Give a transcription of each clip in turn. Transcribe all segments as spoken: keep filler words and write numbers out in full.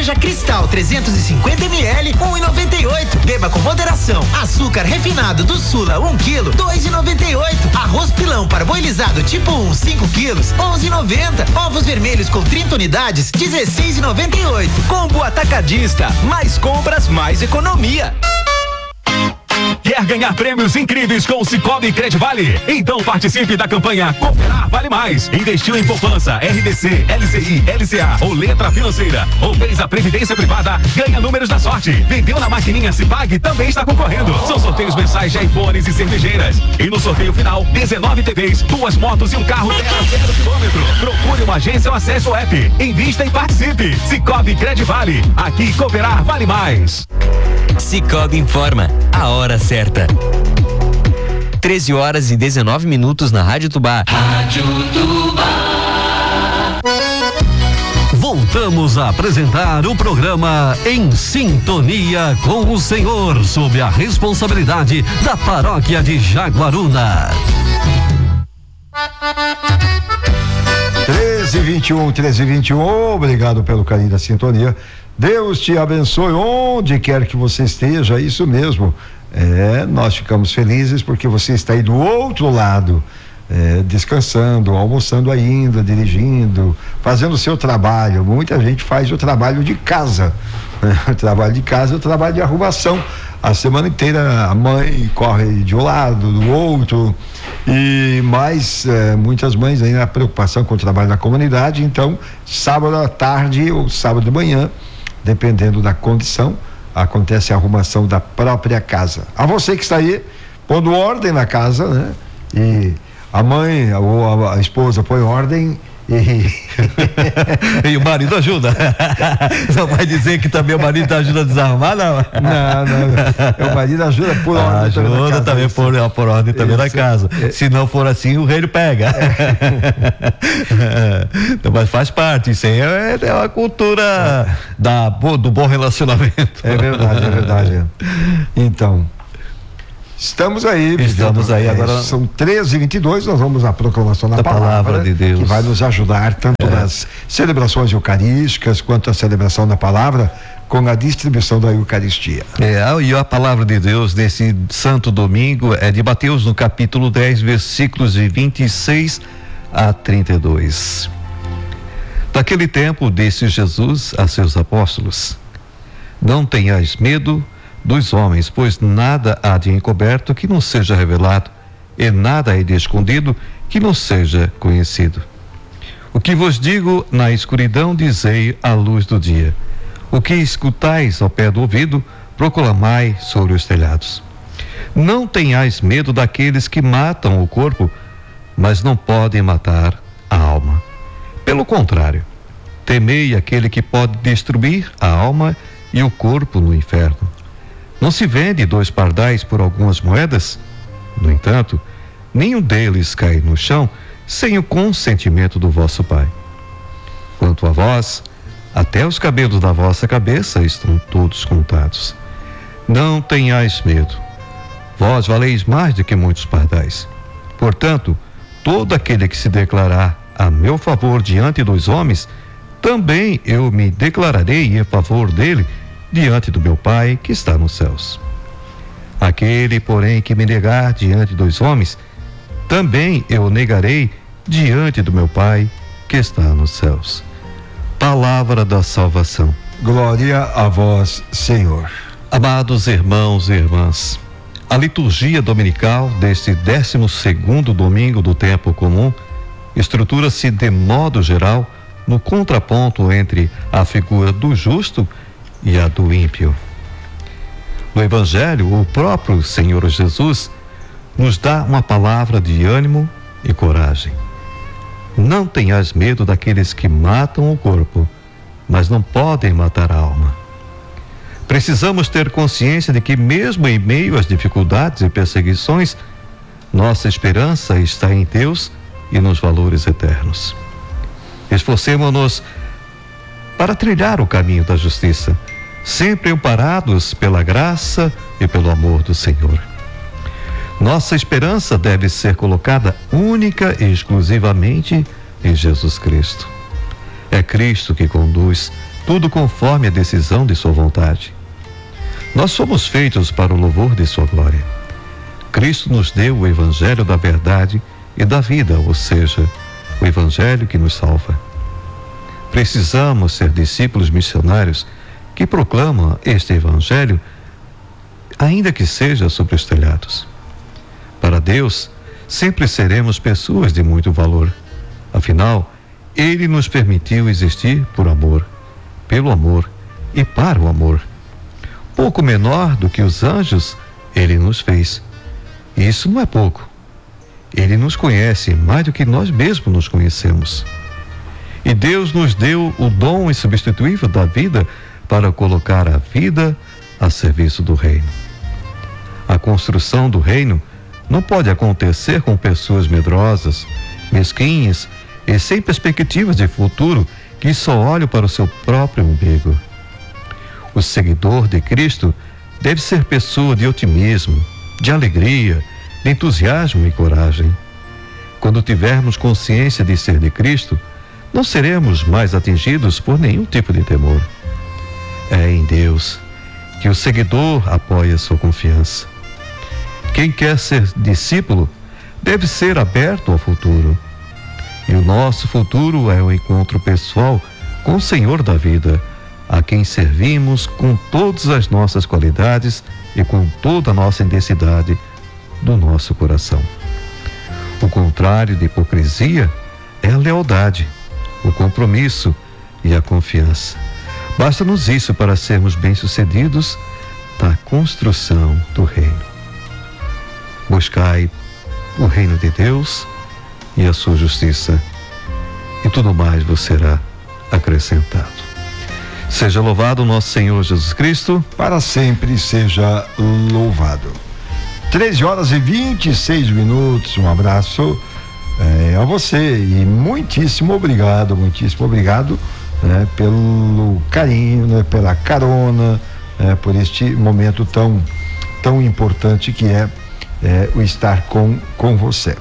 Cerveja Cristal trezentos e cinquenta mililitros, um e noventa e oito. Beba com moderação. Açúcar refinado do Sula, um quilo, dois e noventa e oito. Arroz pilão parboilizado tipo um, cinco quilos, onze e noventa. Ovos vermelhos com trinta unidades, dezesseis e noventa e oito. Combo Atacadista, mais compras, mais economia. Quer ganhar prêmios incríveis com o Sicoob Credivale? Então participe da campanha Cooperar Vale Mais. Investiu em poupança, R D C, L C I, L C A ou letra financeira, ou fez a previdência privada, ganha números da sorte. Vendeu na maquininha Cipag, também está concorrendo. São sorteios mensais de iPhones e cervejeiras. E no sorteio final, dezenove T Vs, duas motos e um carro zero a zero quilômetro. Procure uma agência ou acesse o app. Invista e participe. Sicoob Credivale. Aqui Cooperar Vale Mais. Sicoob informa a hora certa. treze horas e dezenove minutos na Rádio Tubá. Rádio Tubá. Voltamos a apresentar o programa Em Sintonia com o Senhor, sob a responsabilidade da Paróquia de Jaguaruna. treze e vinte e um, treze e vinte e um, obrigado pelo carinho da sintonia. Deus te abençoe onde quer que você esteja, isso mesmo. É, nós ficamos felizes porque você está aí do outro lado, é, descansando, almoçando ainda, dirigindo, fazendo o seu trabalho. Muita gente faz o trabalho de casa, né? O trabalho de casa é o trabalho de arrumação. A semana inteira a mãe corre de um lado, do outro, e mais é, muitas mães aí na preocupação com o trabalho na comunidade. Então, sábado à tarde ou sábado de manhã, dependendo da condição, acontece a arrumação da própria casa. A você que está aí pondo ordem na casa, né? E a mãe ou a, a esposa põe ordem e e o marido ajuda. Não vai dizer que também o marido ajuda a desarmar, não? Não, não. O marido ajuda por ordem. Ajuda também, casa, também por, por ordem também na casa. É. Se não for assim, o rei pega. É. Então, mas faz parte, isso aí é, é uma cultura é. da, do bom relacionamento. É verdade, é verdade. Então, estamos aí. Estamos aí agora. É, são treze e vinte e dois, nós vamos à proclamação da, da palavra, palavra de Deus, que vai nos ajudar tanto é. nas celebrações eucarísticas quanto a celebração da palavra, com a distribuição da Eucaristia. É, e a palavra de Deus nesse santo domingo é de Mateus, no capítulo dez, versículos de vinte e seis a trinta e dois. Naquele tempo, disse Jesus a seus apóstolos: não tenhais medo dos homens, pois nada há de encoberto que não seja revelado, e nada há de escondido que não seja conhecido. O que vos digo na escuridão, dizei à luz do dia. O que escutais ao pé do ouvido, proclamai sobre os telhados. Não tenhais medo daqueles que matam o corpo, mas não podem matar a alma. Pelo contrário, temei aquele que pode destruir a alma e o corpo no inferno. Não se vende dois pardais por algumas moedas? No entanto, nenhum deles cai no chão sem o consentimento do vosso Pai. Quanto a vós, até os cabelos da vossa cabeça estão todos contados. Não tenhais medo. Vós valeis mais do que muitos pardais. Portanto, todo aquele que se declarar a meu favor diante dos homens, também eu me declararei em favor dele diante do meu Pai que está nos céus. Aquele, porém, que me negar diante dos homens, também eu negarei diante do meu Pai que está nos céus. Palavra da salvação. Glória a vós, Senhor. Amados irmãos e irmãs, a liturgia dominical deste décimo segundo domingo do tempo comum estrutura-se de modo geral no contraponto entre a figura do justo e a do ímpio. No Evangelho, o próprio Senhor Jesus nos dá uma palavra de ânimo e coragem. Não tenhas medo daqueles que matam o corpo, mas não podem matar a alma. Precisamos ter consciência de que, mesmo em meio às dificuldades e perseguições, nossa esperança está em Deus e nos valores eternos. Esforcemo-nos para trilhar o caminho da justiça, sempre amparados pela graça e pelo amor do Senhor. Nossa esperança deve ser colocada única e exclusivamente em Jesus Cristo. É Cristo que conduz tudo conforme a decisão de sua vontade. Nós somos feitos para o louvor de sua glória. Cristo nos deu o evangelho da verdade e da vida, ou seja, o evangelho que nos salva. Precisamos ser discípulos missionários que proclamam este evangelho, ainda que seja sobre os telhados. Para Deus, sempre seremos pessoas de muito valor. Afinal, Ele nos permitiu existir por amor, pelo amor e para o amor. Pouco menor do que os anjos, Ele nos fez. Isso não é pouco. Ele nos conhece mais do que nós mesmos nos conhecemos. E Deus nos deu o dom insubstituível da vida para colocar a vida a serviço do reino. A construção do reino não pode acontecer com pessoas medrosas, mesquinhas e sem perspectivas de futuro que só olham para o seu próprio umbigo. O seguidor de Cristo deve ser pessoa de otimismo, de alegria, de entusiasmo e coragem. Quando tivermos consciência de ser de Cristo, não seremos mais atingidos por nenhum tipo de temor. É em Deus que o seguidor apoia sua confiança. Quem quer ser discípulo deve ser aberto ao futuro. E o nosso futuro é o encontro pessoal com o Senhor da vida, a quem servimos com todas as nossas qualidades e com toda a nossa intensidade do nosso coração. O contrário de hipocrisia é a lealdade, o compromisso e a confiança. Basta-nos isso para sermos bem-sucedidos na construção do reino. Buscai o reino de Deus e a sua justiça, e tudo mais vos será acrescentado. Seja louvado nosso Senhor Jesus Cristo. Para sempre seja louvado. treze horas e vinte e seis minutos. Um abraço é, a você e muitíssimo obrigado, muitíssimo obrigado né, pelo carinho, né, pela carona, né, por este momento tão, tão importante que é, é o estar com, com você.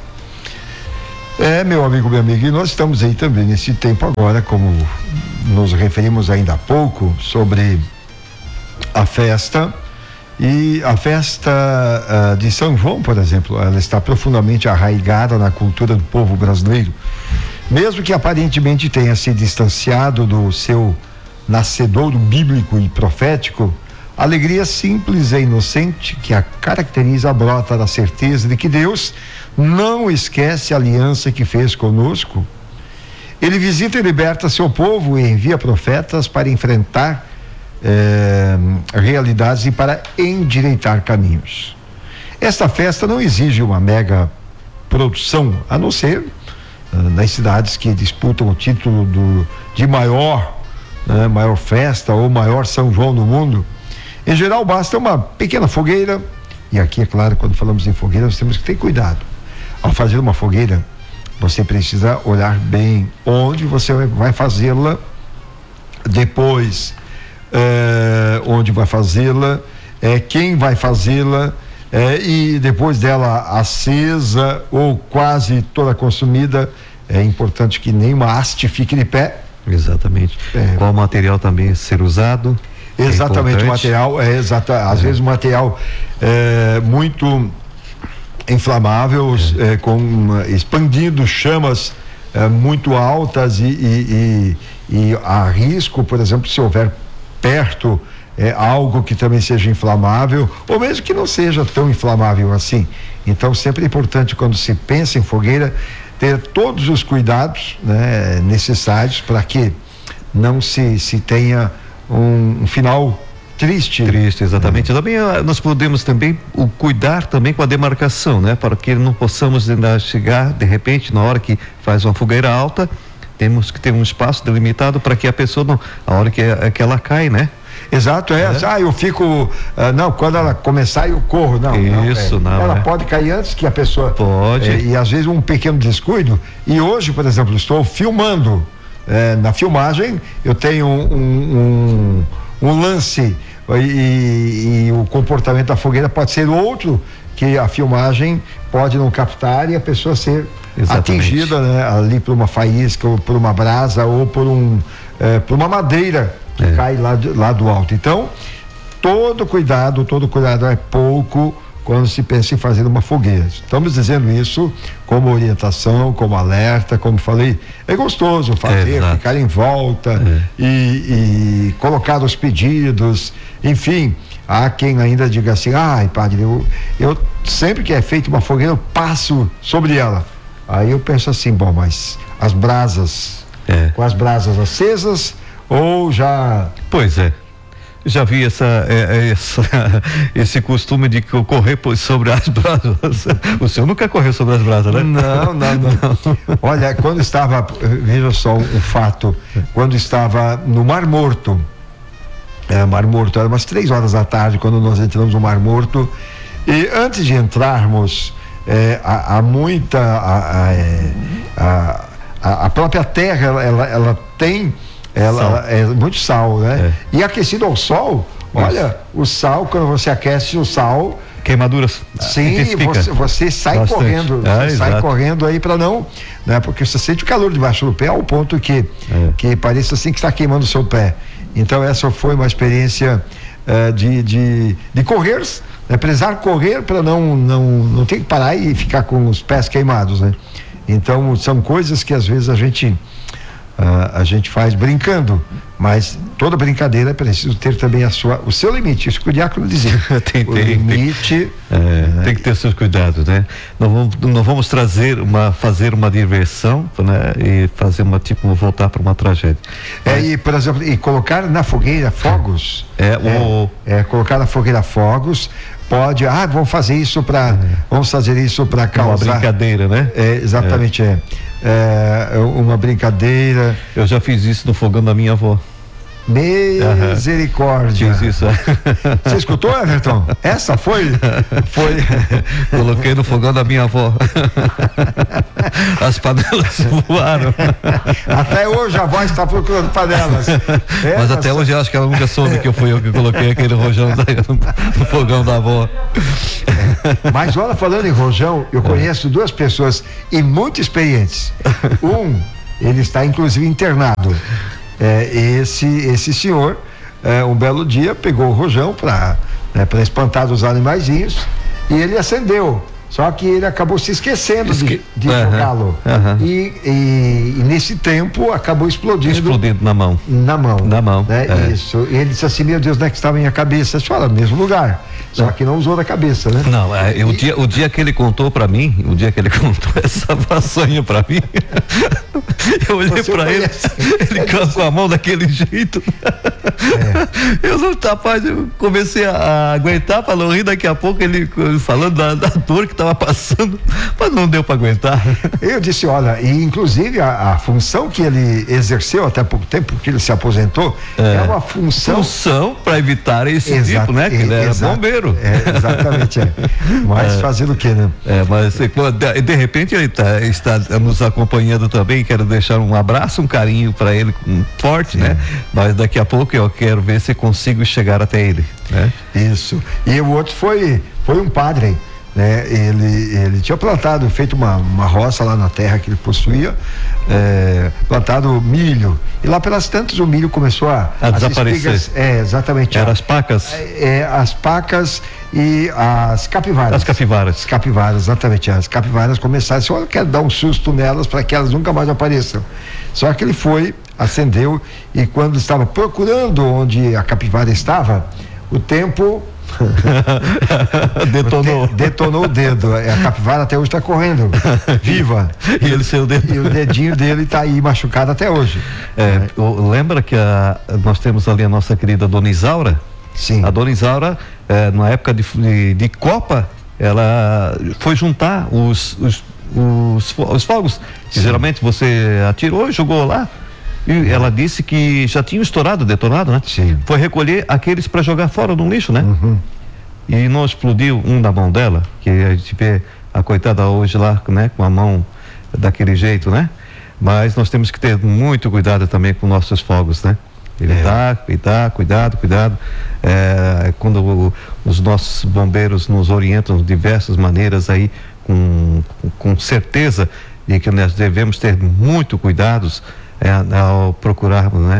É, meu amigo, minha amiga, e nós estamos aí também nesse tempo agora, como nos referimos ainda há pouco, sobre a festa. E a festa uh, de São João, por exemplo, ela está profundamente arraigada na cultura do povo brasileiro. Mesmo que aparentemente tenha se distanciado do seu nascedouro bíblico e profético, a alegria simples e inocente que a caracteriza brota da certeza de que Deus não esquece a aliança que fez conosco. Ele visita e liberta seu povo e envia profetas para enfrentar É, realidades e para endireitar caminhos. Esta festa não exige uma mega produção, a não ser uh, nas cidades que disputam o título do, de maior, né, maior festa ou maior São João do mundo. Em geral, basta uma pequena fogueira, e aqui, é claro, quando falamos em fogueira, nós temos que ter cuidado. Ao fazer uma fogueira, você precisa olhar bem onde você vai fazê-la, depois É, onde vai fazê-la, é, quem vai fazê-la, é, e depois dela acesa ou quase toda consumida, é importante que nenhuma haste fique de pé. Exatamente. É. Qual material também ser usado? Exatamente, é o material é exata, às é. vezes material é, muito inflamável, é. É, com expandindo chamas é, muito altas e, e, e, e há risco, por exemplo, se houver perto é, algo que também seja inflamável, ou mesmo que não seja tão inflamável assim. Então sempre é importante, quando se pensa em fogueira, ter todos os cuidados, né, necessários para que não se, se tenha um, um final triste. Triste, exatamente. É. Também nós podemos também o, cuidar também com a demarcação, né, para que não possamos ainda chegar de repente na hora que faz uma fogueira alta. Temos que ter um espaço delimitado para que a pessoa não, a hora que, que ela cai, né? Exato, é. é. Ah, eu fico, uh, não, quando ela começar eu corro, não. Isso, não. É. não ela é. pode cair antes que a pessoa. Pode. É, e às vezes um pequeno descuido. E hoje, por exemplo, estou filmando. É, na filmagem, eu tenho um, um, um lance e, e, e o comportamento da fogueira pode ser outro, que a filmagem pode não captar e a pessoa ser Exatamente. atingida, né, ali por uma faísca ou por uma brasa ou por um eh, por uma madeira que é. cai lá, de, lá do alto. Então, todo cuidado, todo cuidado é pouco quando se pensa em fazer uma fogueira. Estamos dizendo isso como orientação, como alerta, como falei, é gostoso fazer, é, ficar em volta é. e, e colocar os pedidos, enfim, há quem ainda diga assim, ai padre, eu, eu sempre que é feita uma fogueira eu passo sobre ela. Aí eu penso assim, bom, mas as brasas, é. com as brasas acesas ou já... Pois é. Já vi essa, essa, esse costume de correr sobre as brasas. O senhor nunca correu sobre as brasas, né? Não, não, não. Olha, quando estava, veja só um, um fato, quando estava no Mar Morto, é, Mar Morto, era umas três horas da tarde, quando nós entramos no Mar Morto, e antes de entrarmos, é, há, há muita, a, a, a, a própria terra, ela, ela, ela tem... Ela, ela é muito sal, né? É. E aquecido ao sol, olha, isso. o sal, quando você aquece o sal, queimaduras. Sim, você, você sai Bastante. correndo, Ah, você sai exato. correndo aí para não, né? Porque você sente o calor debaixo do pé ao ponto que, é. que parece assim que está queimando o seu pé. Então essa foi uma experiência uh, de, de, de correr, né? Precisar correr para não, não, não ter que parar e ficar com os pés queimados, né? Então são coisas que às vezes a gente Uh, a gente faz brincando, mas toda brincadeira é preciso ter também a sua, o seu limite, isso que o diácono dizia. tem, o tem, limite. Tem, é, né? Tem que ter seus cuidados, né? Nós vamos, nós vamos trazer uma, fazer uma diversão, né? E fazer uma, tipo, voltar para uma tragédia. É, mas, e, por exemplo, e colocar na fogueira fogos. É, o... é, é colocar na fogueira fogos. Pode, ah, vamos fazer isso para, é. vamos fazer isso para causar. Uma brincadeira, né? É, exatamente, é. é. É uma brincadeira. Eu já fiz isso no fogão da minha avó. Misericórdia. Fiz isso. Você escutou, Everton? Essa foi? Foi. Coloquei no fogão da minha avó. As panelas voaram. Até hoje a avó está procurando panelas. É, mas até hoje eu acho que ela nunca soube que fui eu que coloquei aquele rojão no fogão da avó. É. Mas olha, falando em rojão, eu conheço é. duas pessoas e muito experientes. Um, ele está inclusive internado. É, esse, esse senhor, é, um belo dia, pegou o rojão para né, para espantar os animaizinhos e ele acendeu. Só que ele acabou se esquecendo Esque... de, de uhum, jogá-lo. Uhum. E, e, e nesse tempo acabou explodindo. Explodindo na mão. Na mão. Na mão. Né? É. Isso. E ele disse assim: meu Deus, onde é que estava a minha cabeça? Eu falei, no mesmo lugar. Só que não usou da cabeça, né? Não, é, e... o, dia, o dia que ele contou pra mim, o dia que ele contou essa façanha pra mim, eu olhei Você pra conhece? ele, ele com a mão daquele jeito. É. Eu não, rapaz, eu comecei a, a aguentar pra não rir, daqui a pouco ele falando da, da dor que tava passando, mas não deu pra aguentar. Eu disse, olha, e inclusive a, a função que ele exerceu até pouco tempo, porque ele se aposentou, é, é uma função... Função pra evitar esse Exato, tipo, né? Que ele era exato, bombeiro. É, exatamente, é. Mas é, fazendo o quê, né? É, mas de, de repente ele tá, está nos acompanhando também, quero deixar um abraço, um carinho para ele um, forte, Sim. né? Mas daqui a pouco eu quero ver se consigo chegar até ele, né? Isso. E o outro foi, foi um padre, né? Ele, ele tinha plantado, feito uma, uma roça lá na terra que ele possuía, é, plantado milho, e lá pelas tantas o milho começou a, a desaparecer. Espigas, é, exatamente. Eram as pacas? É, as pacas e as capivaras. As capivaras. As capivaras, exatamente. As capivaras começaram a dizer, olha, eu quero dar um susto nelas para que elas nunca mais apareçam. Só que ele foi, acendeu, e quando estava procurando onde a capivara estava, o tempo detonou. O te, detonou o dedo. A capivara até hoje está correndo, viva. E ele seu dedo. E o dedinho dele está aí machucado até hoje. É, né? Lembra que a, nós temos ali a nossa querida Dona Isaura? Sim. A Dona Isaura, é, na época de, de, de Copa, ela foi juntar os, os, os, os fogos, que Sim. geralmente você atirou e jogou lá. E ela disse que já tinha estourado, detonado, né? Sim. Foi recolher aqueles para jogar fora no lixo, né? Uhum. E não explodiu um na mão dela, que a gente vê a coitada hoje lá, né? Com a mão daquele jeito, né? Mas nós temos que ter muito cuidado também com nossos fogos, né? Evitar, é. cuidar, cuidado, cuidado. É, quando o, os nossos bombeiros nos orientam de diversas maneiras aí, com, com certeza, e que nós devemos ter muito cuidados, É, ao procurarmos, né,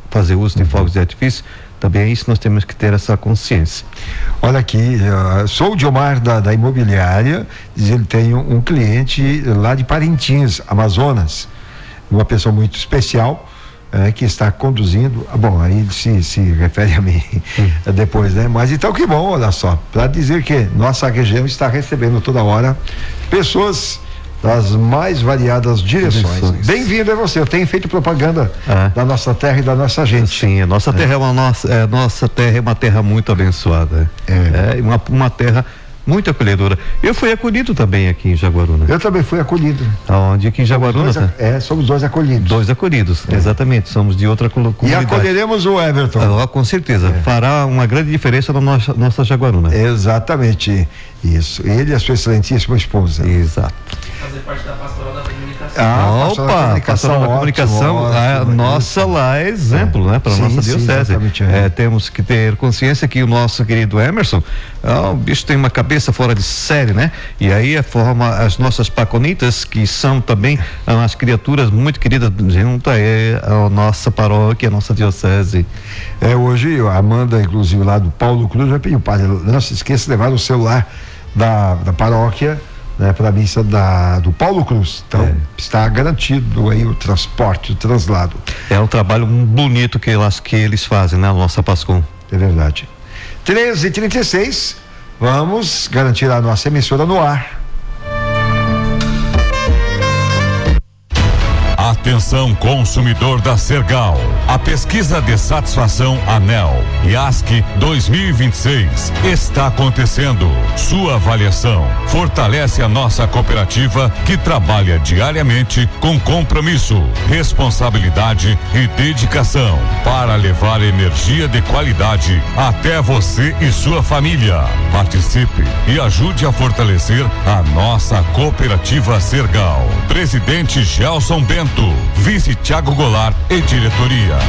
fazer uso de fogos de artifício, também é isso, nós temos que ter essa consciência. Olha aqui, uh, sou o Diomar da, da imobiliária, diz ele tem um, um cliente lá de Parintins, Amazonas, uma pessoa muito especial, é, que está conduzindo, ah, bom, aí se, se refere a mim hum. depois, né? Mas então que bom, olha só, para dizer que nossa região está recebendo toda hora pessoas das mais variadas direções. direções. Bem-vindo é você, eu tenho feito propaganda ah. da nossa terra e da nossa gente. Sim, a nossa terra é, é uma nossa, é, nossa terra é uma terra muito abençoada. É, é uma, uma terra muito acolhedora. Eu fui acolhido também aqui em Jaguaruna. Eu também fui acolhido. Aonde? Aqui em Jaguaruna? Dois, é, somos dois acolhidos. Dois acolhidos, é. exatamente. Somos de outra comunidade. E acolheremos o Everton. Ah, com certeza. É. Fará uma grande diferença na nossa, nossa Jaguaruna. Exatamente. Isso. Ele e a sua excelentíssima esposa. Exato. Fazer parte da pastoral da comunicação. Ah, opa, pastoral da comunicação, ótimo, a ótimo, nossa isso. lá é exemplo, é. né, para a nossa diocese. É. É, temos que ter consciência que o nosso querido Emerson, ah, o bicho tem uma cabeça fora de série, né? E aí a forma, as nossas paconitas, que são também as criaturas muito queridas junto é a nossa paróquia, a nossa diocese. É, hoje a Amanda, inclusive lá do Paulo Cruz, vai pedir o padre, não se esqueça de levar o celular da, da paróquia, né, para a missa da, do Paulo Cruz. Então, é. está garantido aí o transporte, o translado. É um trabalho bonito que elas, que eles fazem, né, a nossa Pascom. É verdade. treze e trinta e seis, vamos garantir a nossa emissora no ar. Atenção, consumidor da Sergal. A pesquisa de satisfação ANEEL I A S C dois mil e vinte e seis está acontecendo. Sua avaliação fortalece a nossa cooperativa, que trabalha diariamente com compromisso, responsabilidade e dedicação para levar energia de qualidade até você e sua família. Participe e ajude a fortalecer a nossa cooperativa Sergal. Presidente Gelson Bento, vice Thiago Goulart e diretoria.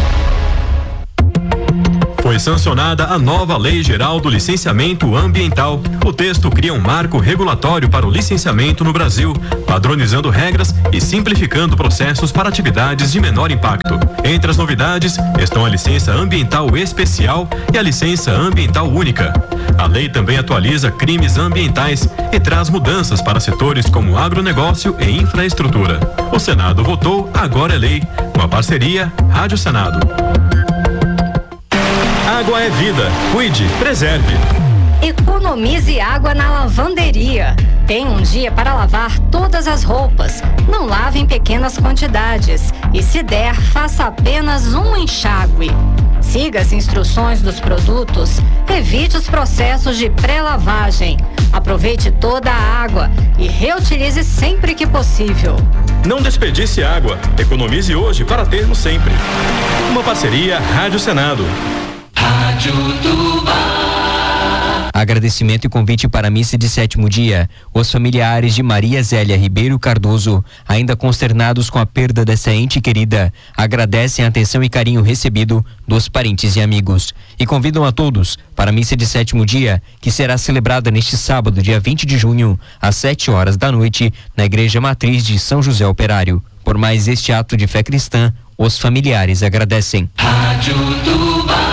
Foi sancionada a nova Lei Geral do Licenciamento Ambiental. O texto cria um marco regulatório para o licenciamento no Brasil, padronizando regras e simplificando processos para atividades de menor impacto. Entre as novidades estão a licença ambiental especial e a licença ambiental única. A lei também atualiza crimes ambientais e traz mudanças para setores como agronegócio e infraestrutura. O Senado votou, agora é lei. Uma parceria Rádio Senado. Água é vida. Cuide, preserve. Economize água na lavanderia. Tem um dia para lavar todas as roupas. Não lave em pequenas quantidades. E se der, faça apenas um enxágue. Siga as instruções dos produtos. Evite os processos de pré-lavagem. Aproveite toda a água e reutilize sempre que possível. Não desperdice água. Economize hoje para termos sempre. Uma parceria Rádio Senado. Rádio Tubá. Agradecimento e convite para a missa de sétimo dia. Os familiares de Maria Zélia Ribeiro Cardoso, ainda consternados com a perda dessa ente querida, agradecem a atenção e carinho recebido dos parentes e amigos e convidam a todos para a missa de sétimo dia, que será celebrada neste sábado, dia vinte de junho, às sete horas da noite, na Igreja Matriz de São José Operário. Por mais este ato de fé cristã, os familiares agradecem. Rádio Tubá.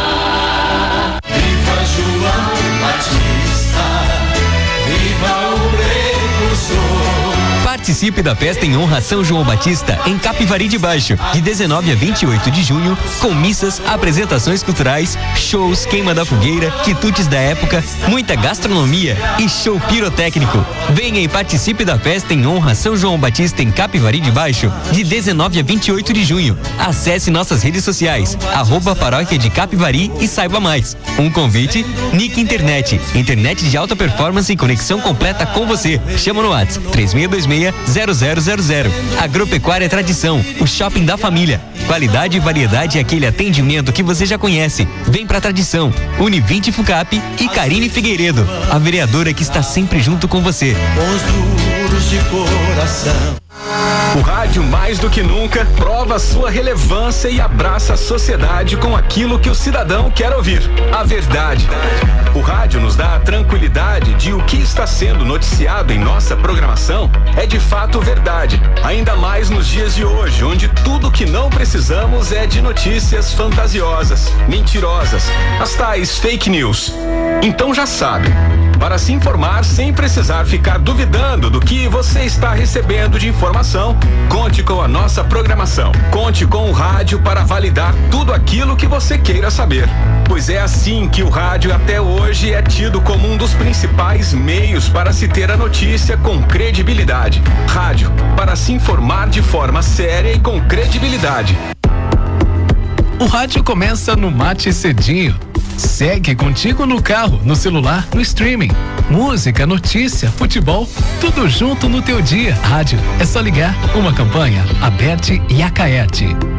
Participe da festa em honra a São João Batista em Capivari de Baixo, de dezenove a vinte e oito de junho, com missas, apresentações culturais, shows, queima da fogueira, quitutes da época, muita gastronomia e show pirotécnico. Venha e participe da festa em honra a São João Batista em Capivari de Baixo, de dezenove a vinte e oito de junho. Acesse nossas redes sociais, arroba Paróquia de Capivari e saiba mais. Um convite, Nick Internet, internet de alta performance e conexão completa com você. Chama no WhatsApp três seis dois seis zero zero zero zero. Agropecuária Tradição, o shopping da família. Qualidade e variedade é aquele atendimento que você já conhece. Vem pra Tradição. Univinte Fucap e Karine Figueiredo, a vereadora que está sempre junto com você. Os duros de coração. O rádio, mais do que nunca, prova sua relevância e abraça a sociedade com aquilo que o cidadão quer ouvir: a verdade. O rádio nos dá a tranquilidade de o que está sendo noticiado em nossa programação é de fato verdade, ainda mais nos dias de hoje, onde tudo que não precisamos é de notícias fantasiosas, mentirosas, as tais fake news. Então já sabe, para se informar sem precisar ficar duvidando do que você está recebendo de informação, conte com a nossa programação. Conte com o rádio para validar tudo aquilo que você queira saber. Pois é assim que o rádio até hoje é tido como um dos principais meios para se ter a notícia com credibilidade. Rádio, para se informar de forma séria e com credibilidade. O rádio começa no mate cedinho. Segue contigo no carro, no celular, no streaming. Música, notícia, futebol, tudo junto no teu dia. Rádio, é só ligar. Uma campanha, Aberte e Acaete.